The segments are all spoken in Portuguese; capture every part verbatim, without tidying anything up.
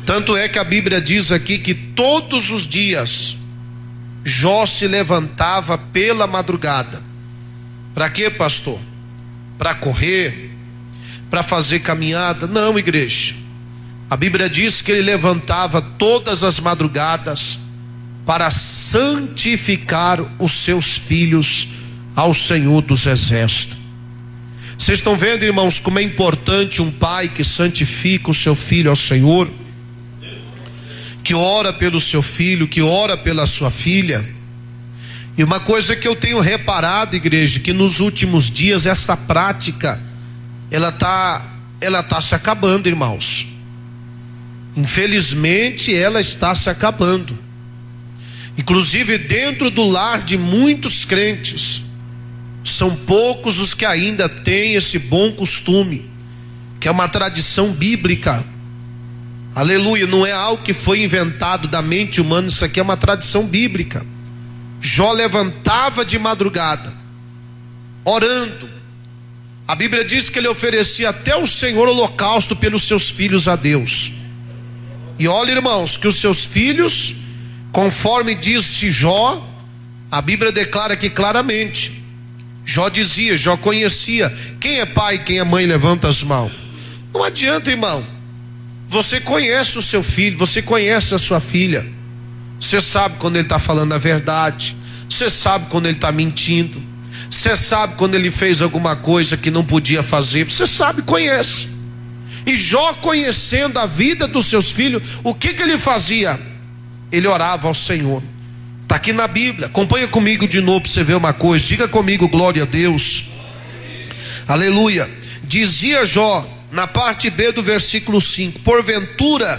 Tanto é que a Bíblia diz aqui que todos os dias Jó se levantava pela madrugada. Para quê, pastor? Para correr? Para fazer caminhada? Não, igreja. A Bíblia diz que ele levantava todas as madrugadas para santificar os seus filhos ao Senhor dos Exércitos. Vocês estão vendo, irmãos, como é importante um pai que santifica o seu filho ao Senhor, que ora pelo seu filho, que ora pela sua filha. E uma coisa que eu tenho reparado, igreja, que nos últimos dias essa prática ela tá, ela tá se acabando, irmãos. Infelizmente ela está se acabando. Inclusive dentro do lar de muitos crentes, são poucos os que ainda têm esse bom costume, que é uma tradição bíblica. Aleluia, não é algo que foi inventado da mente humana, isso aqui é uma tradição bíblica. Jó levantava de madrugada, orando. A Bíblia diz que ele oferecia até ao Senhor holocausto pelos seus filhos a Deus. E olha, irmãos, que os seus filhos, conforme disse Jó, a Bíblia declara aqui claramente. Jó dizia, Jó conhecia. Quem é pai, quem é mãe, levanta as mãos. Não adianta, irmão. Você conhece o seu filho, você conhece a sua filha. Você sabe quando ele está falando a verdade. Você sabe quando ele está mentindo. Você sabe quando ele fez alguma coisa que não podia fazer. Você sabe, conhece. E Jó, conhecendo a vida dos seus filhos, o que que ele fazia? Ele orava ao Senhor. Está aqui na Bíblia. Acompanha comigo de novo para você ver uma coisa. Diga comigo, glória a Deus. Aleluia. Dizia Jó, na parte B do versículo cinco: porventura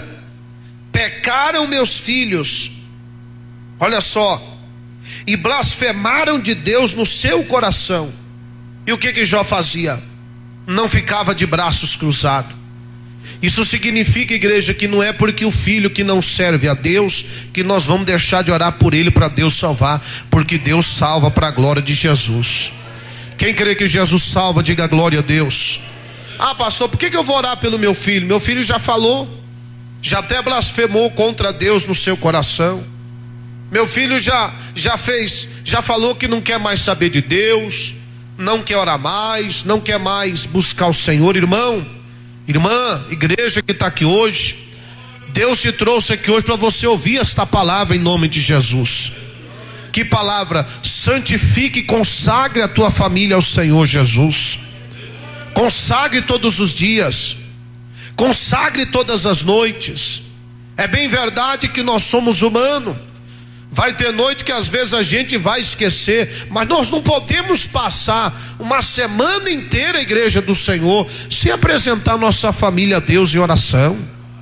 pecaram meus filhos, olha só, e blasfemaram de Deus no seu coração. E o que que Jó fazia? Não ficava de braços cruzados. Isso significa, igreja, que não é porque o filho que não serve a Deus que nós vamos deixar de orar por ele para Deus salvar, porque Deus salva para a glória de Jesus. Quem crê que Jesus salva, diga glória a Deus. Ah, pastor, por que que eu vou orar pelo meu filho? Meu filho já falou, já até blasfemou contra Deus no seu coração. Meu filho já, já fez, já falou que não quer mais saber de Deus, não quer orar mais, não quer mais buscar o Senhor. Irmão, irmã, igreja que está aqui hoje, Deus te trouxe aqui hoje para você ouvir esta palavra em nome de Jesus. Que palavra? Santifique e consagre a tua família ao Senhor Jesus. Consagre todos os dias, consagre todas as noites. É bem verdade que nós somos humanos. Vai ter noite que às vezes a gente vai esquecer, mas nós não podemos passar uma semana inteira, a igreja do Senhor, sem apresentar nossa família a Deus em oração,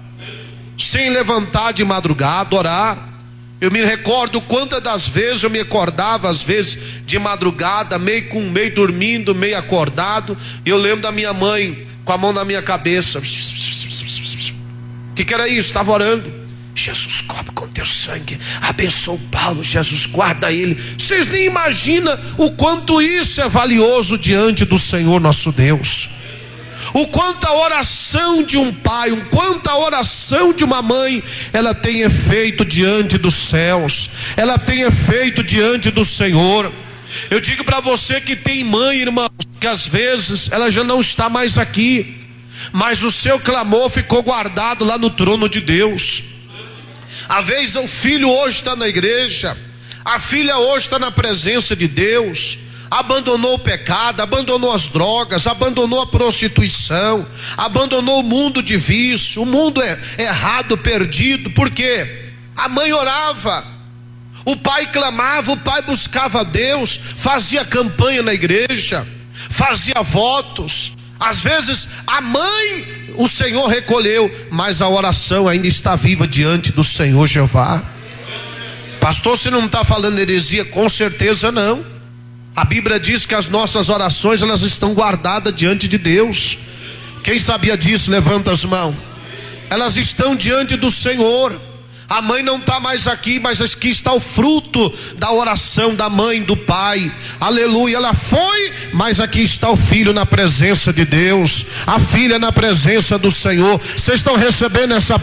sem levantar de madrugada, orar. Eu me recordo quantas das vezes eu me acordava, às vezes de madrugada, meio com meio dormindo, meio acordado, e eu lembro da minha mãe com a mão na minha cabeça. O que que era isso? Estava orando. Jesus, cobre com teu sangue, abençoa o Paulo, Jesus, guarda ele. Vocês nem imaginam o quanto isso é valioso diante do Senhor nosso Deus. O quanto a oração de um pai, o quanto a oração de uma mãe, ela tem efeito diante dos céus, ela tem efeito diante do Senhor. Eu digo para você que tem mãe, irmão, que às vezes ela já não está mais aqui, mas o seu clamor ficou guardado lá no trono de Deus. Às vezes o filho hoje está na igreja, a filha hoje está na presença de Deus, abandonou o pecado, abandonou as drogas, abandonou a prostituição, abandonou o mundo de vício, o mundo é errado, perdido. Por quê? A mãe orava, o pai clamava, o pai buscava a Deus, fazia campanha na igreja, fazia votos. Às vezes a mãe, o Senhor recolheu, mas a oração ainda está viva diante do Senhor Jeová. Pastor, você não está falando heresia? Com certeza não. A Bíblia diz que as nossas orações, elas estão guardadas diante de Deus. Quem sabia disso, levanta as mãos. Elas estão diante do Senhor. A mãe não está mais aqui, mas aqui está o fruto da oração da mãe, do pai. Aleluia, ela foi, mas aqui está o filho na presença de Deus, a filha na presença do Senhor. Vocês estão recebendo essa